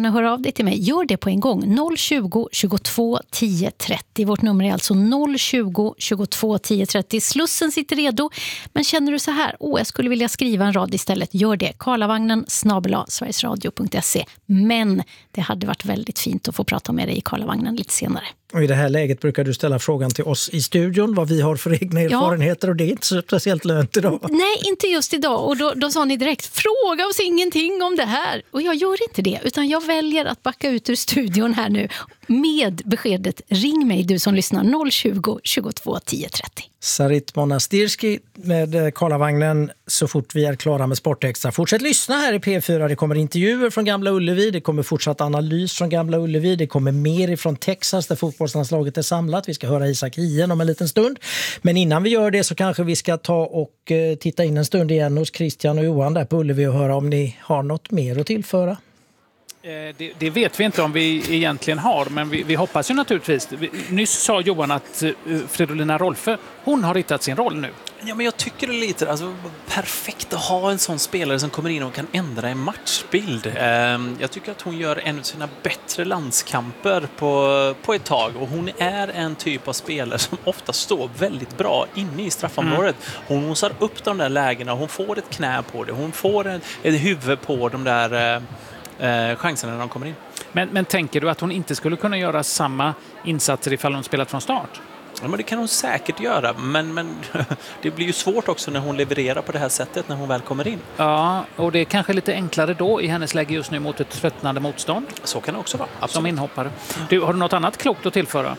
dig till mig. Gör det på en gång. 020 22 10 30. Vårt nummer är alltså 020 22 10 30. Slussen sitter redo. Men känner du så här, jag skulle vilja skriva en rad istället. Gör det. Karlavagnen @sverigesradio.se. Men det hade varit väldigt fint att få prata med dig i Karlavagnen lite senare. Och i det här läget brukar du ställa frågan till oss i studion vad vi har för egna erfarenheter, och det är inte så speciellt lönt idag. Nej, inte just idag. Och då sa ni direkt, fråga oss ingenting om det här. Och jag gör inte det, utan jag väljer att backa ut ur studion här nu med beskedet, ring mig du som lyssnar, 020 22 10 30. Sarit Monastirski med Karlavagnen så fort vi är klara med Sportextra. Fortsätt lyssna här i P4. Det kommer intervjuer från Gamla Ullevi. Det kommer fortsatt analys från Gamla Ullevi. Det kommer mer ifrån Texas där fotbollslandslaget är samlat. Vi ska höra Isak Hien om en liten stund. Men innan vi gör det så kanske vi ska ta och titta in en stund igen hos Christian och Johan där på Ullevi och höra om ni har något mer att tillföra. Det vet vi inte om vi egentligen har, men vi hoppas ju naturligtvis. Nyss sa Johan att Fridolina Rolfö, hon har hittat sin roll nu. Ja, men jag tycker det är lite perfekt att ha en sån spelare som kommer in och kan ändra en matchbild. Jag tycker att hon gör en av sina bättre landskamper på ett tag, och hon är en typ av spelare som ofta står väldigt bra inne i straffområdet. Hon nosar upp de där lägena, hon får ett knä på det, hon får ett huvud på de där chanserna när de kommer in. Men tänker du att hon inte skulle kunna göra samma insatser ifall hon spelat från start? Ja, men det kan hon säkert göra, men det blir ju svårt också när hon levererar på det här sättet när hon väl kommer in. Ja, och det är kanske lite enklare då i hennes läge just nu mot ett tröttnande motstånd. Så kan det också vara. Absolut. Som inhoppare. Har du något annat klokt att tillföra?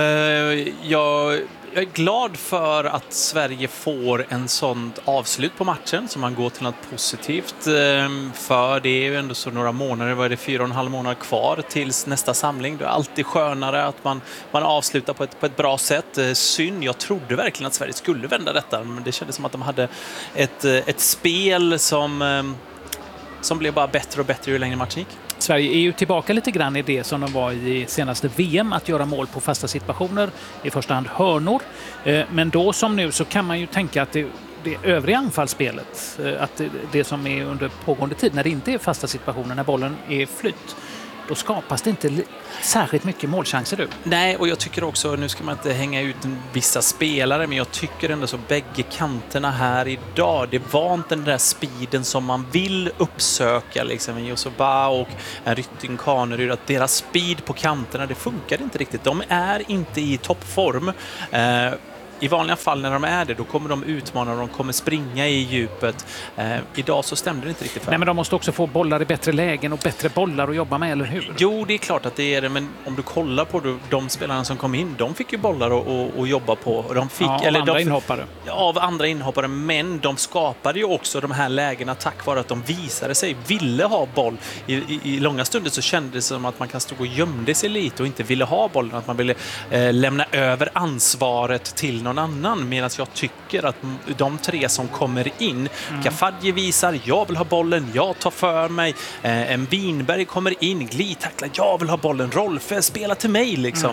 Jag är glad för att Sverige får en sånt avslut på matchen som man går till något positivt, för det är ju ändå så några månader, vad är det, 4,5 månader kvar tills nästa samling. Det är alltid skönare att man avslutar på ett bra sätt. Synd, jag trodde verkligen att Sverige skulle vända detta, men det kändes som att de hade ett spel som blev bara bättre och bättre ju längre matchen gick. Sverige är ju tillbaka lite grann i det som de var i senaste VM, att göra mål på fasta situationer, i första hand hörnor. Men då som nu så kan man ju tänka att det övriga anfallsspelet, att det som är under pågående tid, när det inte är fasta situationer, när bollen är flytt, då skapas det inte särskilt mycket målchanser du. Nej, och jag tycker också, nu ska man inte hänga ut vissa spelare, men jag tycker ändå så bägge kanterna här idag, det var inte den där speeden som man vill uppsöka liksom, Josoba och Rytting Kaneryd, att deras speed på kanterna, det funkar inte riktigt. De är inte i toppform. I vanliga fall när de är det, då kommer de utmana och de kommer springa i djupet. Idag så stämde det inte riktigt för. Nej, men de måste också få bollar i bättre lägen och bättre bollar att jobba med, eller hur? Jo, det är klart att det är det, men om du kollar på de spelarna som kom in, de fick ju bollar att jobba på. Och de fick, inhoppare. Av andra inhoppare, men de skapade ju också de här lägena tack vare att de visade sig, ville ha boll. I långa stunder så kändes det som att man kan stå och gömde sig lite och inte ville ha bollen, att man ville lämna över ansvaret till någon annan, medan jag tycker att de tre som kommer in, Kafadje visar, jag vill ha bollen, jag tar för mig, en Winberg kommer in, glidtacklar, jag vill ha bollen, Rolfö, spela till mig liksom.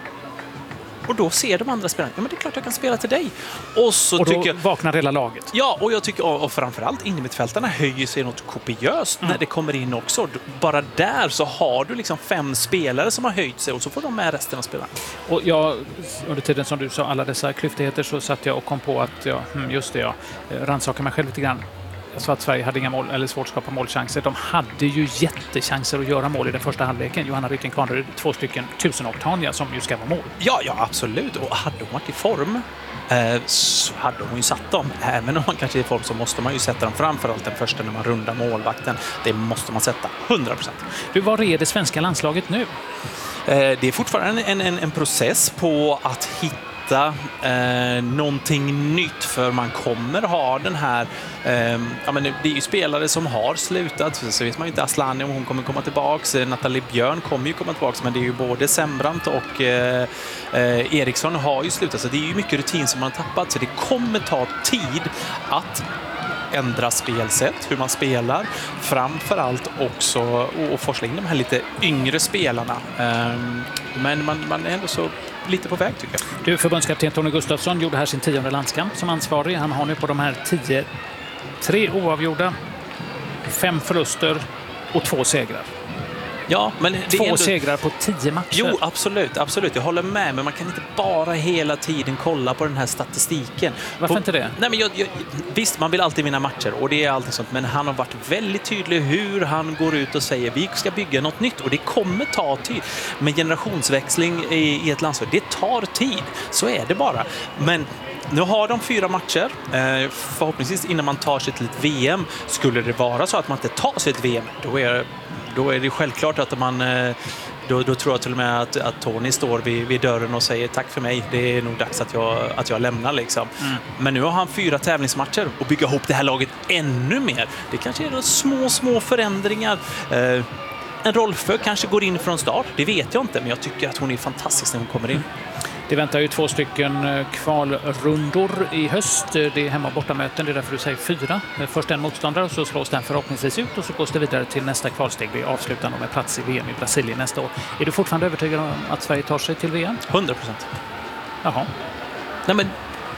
Och då ser de andra spelarna, ja men det är klart jag kan spela till dig. Och då tycker jag, vaknar hela laget. Ja, och jag tycker, och framförallt innermittfältarna höjer sig något kopiöst när det kommer in också. Bara där så har du liksom 5 spelare som har höjt sig och så får de med resten av spelarna. Och jag, under tiden som du sa alla dessa klyftigheter, så satt jag och kom på att jag rannsakade mig själv lite grann. Jag sa att Sverige hade inga mål, eller svårt att skapa målchanser. De hade ju jättechanser att göra mål i den första halvleken. Johanna Rytting Kaneryd, 2 stycken 1000-oktaniga som ju ska vara mål. Ja, absolut. Och hade hon varit i form så hade hon ju satt dem. Även om man kanske är i form så måste man ju sätta dem, framförallt den första när man rundar målvakten. Det måste man sätta, 100%. Du, var är det svenska landslaget nu? Det är fortfarande en process på att hitta någonting nytt, för man kommer ha den här men det är ju spelare som har slutat, så vet man ju inte Asllani om hon kommer komma tillbaks, Nathalie Björn kommer ju komma tillbaks, men det är ju både Sembrant och Eriksson har ju slutat, så det är ju mycket rutin som man har tappat, så det kommer ta tid att ändra spelsätt, hur man spelar, framförallt också och forsla in de här lite yngre spelarna, men man är ändå så lite på väg tycker jag. Du, förbundskapten Tony Gustafsson gjorde här sin 10:e landskamp som ansvarig. Han har nu på de här 10 3 oavgjorda, 5 förluster och 2 segrar. Ja, men det Två är ändå... segrar på 10 matcher. Jo, absolut. Jag håller med, men man kan inte bara hela tiden kolla på den här statistiken. Varför inte det? Nej, men visst, man vill alltid vinna matcher och det är alltid sånt, men han har varit väldigt tydlig hur han går ut och säger vi ska bygga något nytt och det kommer ta tid. Men generationsväxling i ett landslag, det tar tid. Så är det bara. Men nu har de 4 matcher. Förhoppningsvis innan man tar sig till ett VM. Skulle det vara så att man inte tar sig till ett VM, då är det självklart att man... Då tror jag till och med att Tony står vid dörren och säger tack för mig. Det är nog dags att jag lämnar liksom. Men nu har han 4 tävlingsmatcher och bygga ihop det här laget ännu mer. Det kanske är små förändringar. En Rolfö kanske går in från start. Det vet jag inte, men jag tycker att hon är fantastisk när hon kommer in. Det väntar ju 2 stycken kvalrundor i höst. Det är hemma- och bortamöten, det är därför du säger 4. Först en motståndare och så slås den förhoppningsvis ut och så gås det vidare till nästa kvalsteg. Vi avslutar med plats i VM i Brasilien nästa år. Är du fortfarande övertygad om att Sverige tar sig till VM? 100%. Jaha. Nej, men...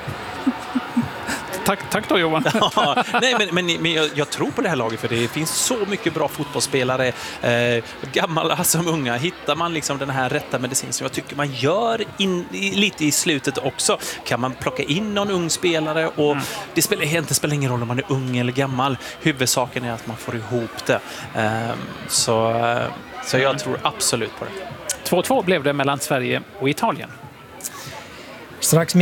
Tack då, Johan. Ja, nej, men jag tror på det här laget för det finns så mycket bra fotbollsspelare, gamla som unga. Hittar man liksom den här rätta medicin som jag tycker man gör lite i slutet också. Kan man plocka in någon ung spelare och det spelar ingen roll om man är ung eller gammal. Huvudsaken är att man får ihop det. Så jag tror absolut på det. 2-2 blev det mellan Sverige och Italien. Strax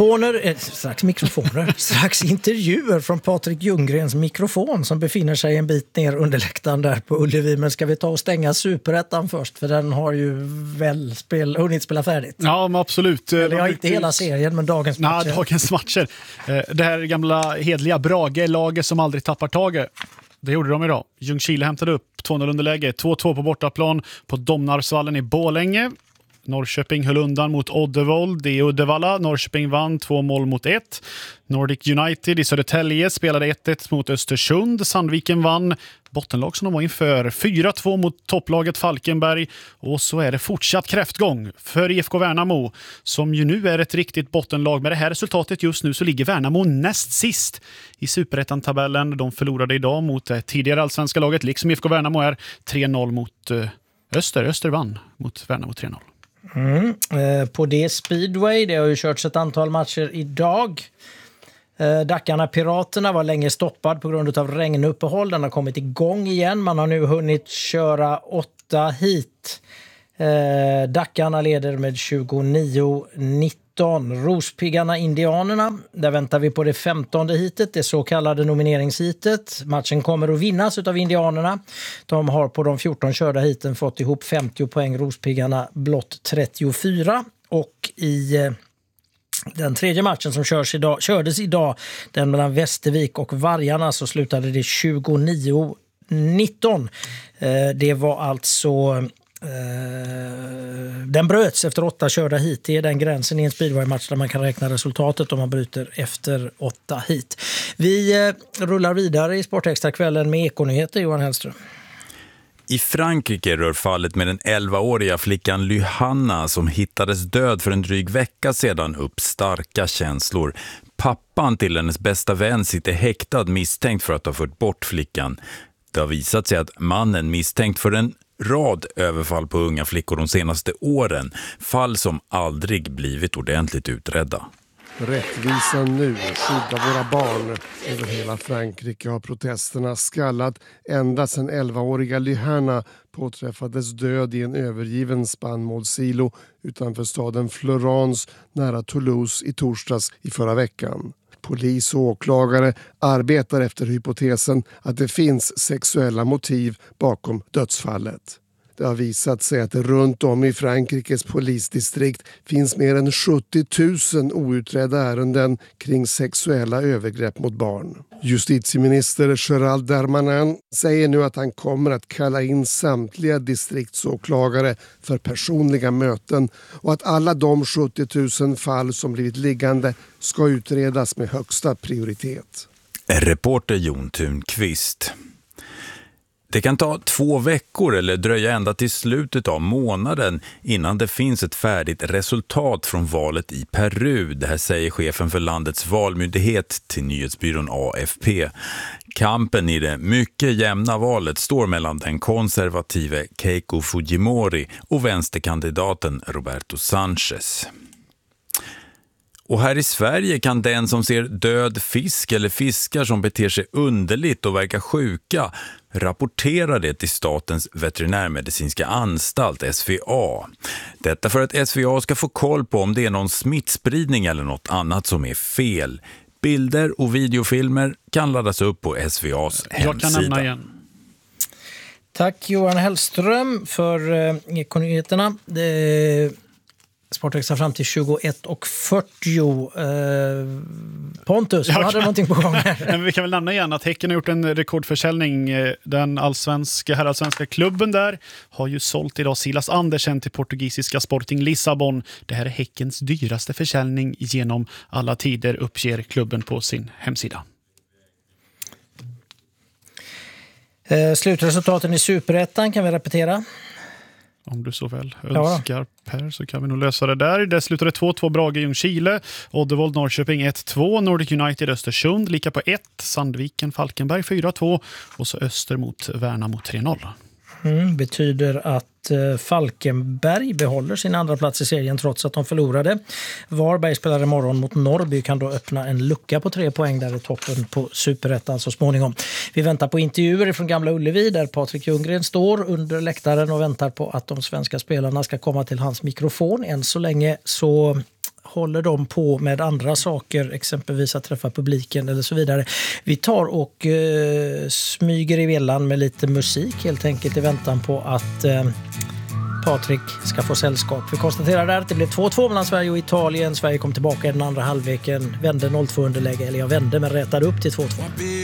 intervjuer från Patrik Ljunggrens mikrofon som befinner sig en bit ner under läktaren där på Ullevi. Men ska vi ta och stänga Superettan först? För den har ju väl hunnit spela färdigt. Ja, men absolut. Eller ja, inte hela serien, men dagens matcher. Nej, dagens matcher. Det här gamla hedliga Brage-laget som aldrig tappar taget. Det gjorde de idag. Ljungskile hämtade upp 2-0 underläge. 2-2 på bortaplan på Domnarsvallen i Borlänge. Norrköping höll undan mot Oddevold i Uddevalla. Norrköping vann 2-1. Nordic United i Södertälje spelade 1-1 mot Östersund. Sandviken vann, bottenlag som de var inför, 4-2 mot topplaget Falkenberg. Och så är det fortsatt kräftgång för IFK Värnamo som ju nu är ett riktigt bottenlag. Med det här resultatet just nu så ligger Värnamo näst sist i Superettan-tabellen. De förlorade idag mot tidigare allsvenska laget, liksom IFK Värnamo är 3-0 mot Öster. Öster vann mot Värnamo 3-0. På det Speedway, det har ju körts ett antal matcher idag. Dackarna Piraterna var länge stoppad på grund av regnuppehåll. Den har kommit igång igen. Man har nu hunnit köra 8 hit. Dackarna leder med 29-19. Rospiggarna Indianerna, där väntar vi på det 15:e hitet, det så kallade nomineringshitet. Matchen kommer att vinnas av Indianerna. De har på de 14 körda hiten fått ihop 50 poäng, Rospiggarna blott 34. Och i den tredje matchen som kördes idag, den mellan Västervik och Vargarna, så slutade det 29-19. Det var alltså... den bröts efter 8 körda hit. Det är den gränsen i en speedway-match där man kan räkna resultatet om man bryter efter 8 hit. Vi rullar vidare i Sportextra-kvällen med ekonyheter, Johan Hellström. I Frankrike rör fallet med den 11-åriga flickan Lyhanna som hittades död för en dryg vecka sedan upp starka känslor. Pappan till hennes bästa vän sitter häktad misstänkt för att ha fört bort flickan. Det har visat sig att mannen misstänkt för en rad överfall på unga flickor de senaste åren. Fall som aldrig blivit ordentligt utredda. Rättvisan nu, skydda våra barn. Över hela Frankrike har protesterna skallat ända sedan 11-åriga Lyhanna påträffades död i en övergiven spannmålssilo utanför staden Florence nära Toulouse i torsdags i förra veckan. Polis och åklagare arbetar efter hypotesen att det finns sexuella motiv bakom dödsfallet. Det har visat sig att det runt om i Frankrikes polisdistrikt finns mer än 70 000 outredda ärenden kring sexuella övergrepp mot barn. Justitieminister Gérald Darmanin säger nu att han kommer att kalla in samtliga distriktsåklagare för personliga möten och att alla de 70 000 fall som blivit liggande ska utredas med högsta prioritet. Reporter Jon Thunqvist. Det kan ta 2 veckor eller dröja ända till slutet av månaden innan det finns ett färdigt resultat från valet i Peru. Det här säger chefen för landets valmyndighet till nyhetsbyrån AFP. Kampen i det mycket jämna valet står mellan den konservative Keiko Fujimori och vänsterkandidaten Roberto Sanchez. Och här i Sverige kan den som ser död fisk eller fiskar som beter sig underligt och verkar sjuka rapportera det till Statens veterinärmedicinska anstalt, SVA. Detta för att SVA ska få koll på om det är någon smittspridning eller något annat som är fel. Bilder och videofilmer kan laddas upp på SVAs hemsida. Jag kan nämna igen. Tack Johan Hellström för Ekonyheterna. Sportextra fram till 21:40. Pontus, vad hade du någonting på gång här? Vi kan väl nämna igen att Häcken har gjort en rekordförsäljning. Den herrallsvenska klubben där har ju sålt idag Silas Andersen till portugisiska Sporting Lissabon. Det här är Häckens dyraste försäljning genom alla tider, uppger klubben på sin hemsida. Slutresultaten i Superettan kan vi repetera. Om du så väl önskar, Per, så kan vi nog lösa det där. Det slutade 2-2 Brage Ljungskile, Oddevold Norrköping 1-2, Nordic United Östersund lika på 1, Sandviken Falkenberg 4-2 och så Öster mot Värnamo 3-0. Betyder att Falkenberg behåller sin andra plats i serien trots att de förlorade. Varberg spelar imorgon mot Norrby, kan då öppna en lucka på 3 poäng där i toppen på Superettan så småningom. Vi väntar på intervjuer från Gamla Ullevi där Patrik Ljunggren står under läktaren och väntar på att de svenska spelarna ska komma till hans mikrofon. Än så länge så håller de på med andra saker, exempelvis att träffa publiken eller så vidare. Vi tar och smyger i villan med lite musik helt enkelt i väntan på att Patrik ska få sällskap. Vi konstaterar där att det blev 2-2 mellan Sverige och Italien. Sverige kom tillbaka i den andra halvleken, vände 0-2 underläge, eller jag vände men rätade upp till 2-2.